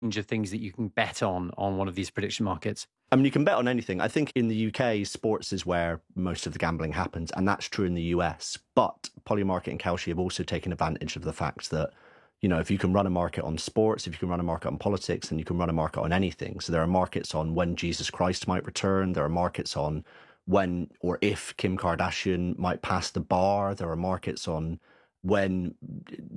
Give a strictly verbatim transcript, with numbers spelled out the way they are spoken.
range of things that you can bet on on one of these prediction markets? I mean, you can bet on anything. I think in the U K, sports is where most of the gambling happens, and that's true in the U S. But Polymarket and Kalshi have also taken advantage of the fact that, you know, if you can run a market on sports, if you can run a market on politics, then you can run a market on anything. So there are markets on when Jesus Christ might return. There are markets on when or if Kim Kardashian might pass the bar. There are markets on when